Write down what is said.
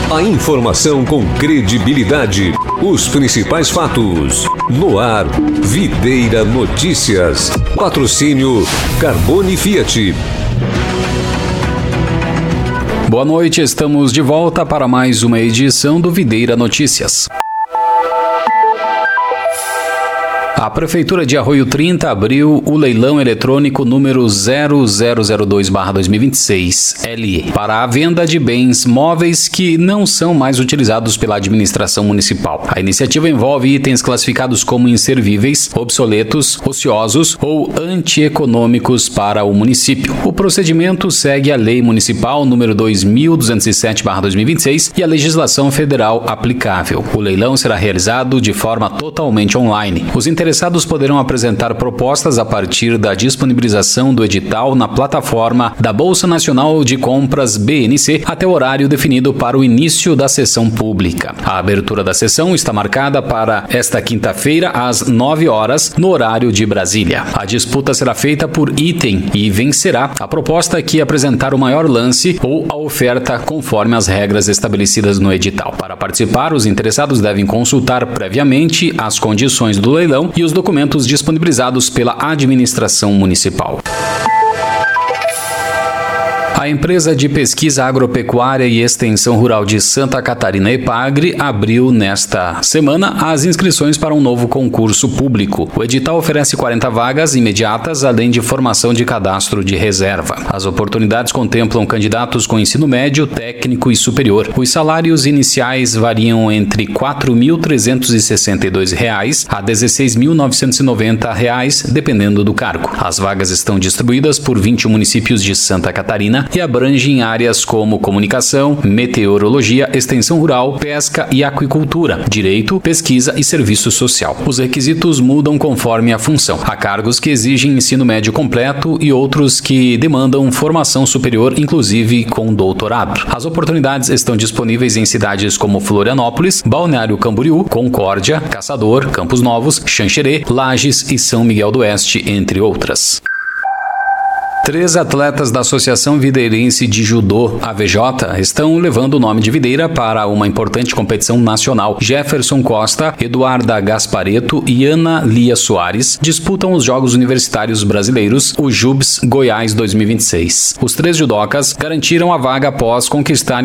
A informação com credibilidade. Os principais fatos. No ar, Videira Notícias. Patrocínio Carbone Fiat. Boa noite, estamos de volta para mais uma edição do Videira Notícias. A Prefeitura de Arroio 30 abriu o leilão eletrônico número 0002/2026, para a venda de bens móveis que não são mais utilizados pela administração municipal. A iniciativa envolve itens classificados como inservíveis, obsoletos, ociosos ou antieconômicos para o município. O procedimento segue a Lei Municipal número 2207/2026 e a legislação federal aplicável. O leilão será realizado de forma totalmente online. Os interessados poderão apresentar propostas a partir da disponibilização do edital na plataforma da Bolsa Nacional de Compras BNC até o horário definido para o início da sessão pública. A abertura da sessão está marcada para esta quinta-feira às 9 horas, no horário de Brasília. A disputa será feita por item e vencerá a proposta que apresentar o maior lance ou a oferta conforme as regras estabelecidas no edital. Para participar, os interessados devem consultar previamente as condições do leilão e os documentos disponibilizados pela administração municipal. A empresa de pesquisa agropecuária e extensão rural de Santa Catarina, EPAGRE, abriu nesta semana as inscrições para um novo concurso público. O edital oferece 40 vagas imediatas, além de formação de cadastro de reserva. As oportunidades contemplam candidatos com ensino médio, técnico e superior. Os salários iniciais variam entre R$ 4.362 a R$ 16.990, dependendo do cargo. As vagas estão distribuídas por 21 municípios de Santa Catarina e abrangem áreas como comunicação, meteorologia, extensão rural, pesca e aquicultura, direito, pesquisa e serviço social. Os requisitos mudam conforme a função. Há cargos que exigem ensino médio completo e outros que demandam formação superior, inclusive com doutorado. As oportunidades estão disponíveis em cidades como Florianópolis, Balneário Camboriú, Concórdia, Caçador, Campos Novos, Xanxerê, Lages e São Miguel do Oeste, entre outras. 3 atletas da Associação Videirense de Judô, AVJ, estão levando o nome de Videira para uma importante competição nacional. Jefferson Costa, Eduarda Gaspareto e Ana Lia Soares disputam os Jogos Universitários Brasileiros, o JUBS Goiás 2026. Os 3 judocas garantiram a vaga após conquistarem